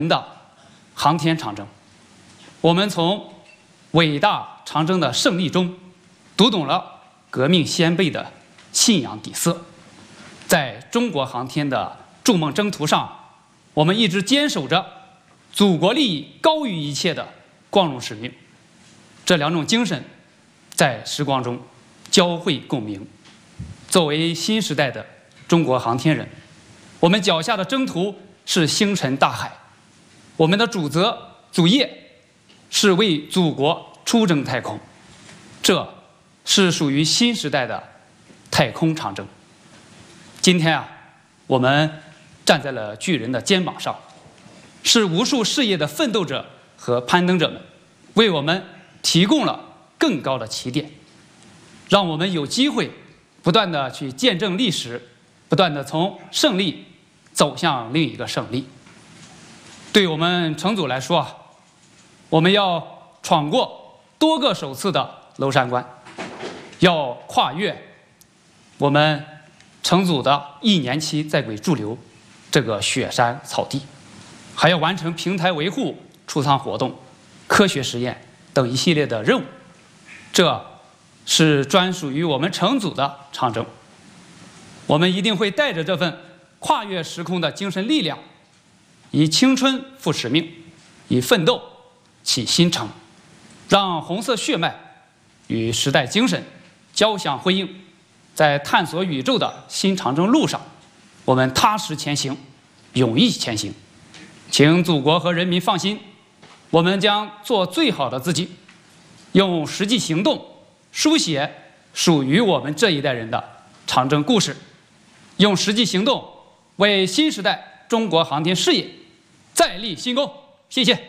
的航天长征。我们从伟大长征的胜利中，读懂了革命先辈的信仰底色。在中国航天的筑梦征途上，我们一直坚守着祖国利益高于一切的光荣使命。这两种精神在时光中交汇共鸣。作为新时代的中国航天人，我们脚下的征途是星辰大海，我们的主责主业是为祖国出征太空，这是属于新时代的太空长征。今天啊，我们站在了巨人的肩膀上，是无数事业的奋斗者和攀登者们为我们提供了更高的起点，让我们有机会不断的去见证历史，不断的从胜利走向另一个胜利。对我们乘组来说啊，我们要闯过多个首次的娄山关，要跨越我们乘组的1年期在轨驻留这个雪山草地，还要完成平台维护、出舱活动、科学实验等一系列的任务。这是专属于我们乘组的长征。我们一定会带着这份跨越时空的精神力量，以青春赴使命，以奋斗启新程，让红色血脉与时代精神交相辉映。在探索宇宙的新长征路上，我们踏实前行，勇毅前行。请祖国和人民放心，我们将做最好的自己，用实际行动书写属于我们这一代人的长征故事，用实际行动为新时代中国航天事业再立新功。谢谢。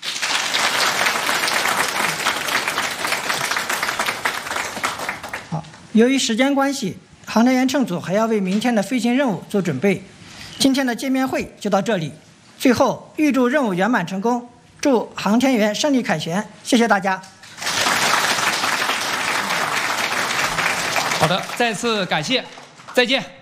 好，由于时间关系，航天员乘组还要为明天的飞行任务做准备。今天的见面会就到这里。最后，预祝任务圆满成功，祝航天员胜利凯旋。谢谢大家。 好的，再次感谢，再见。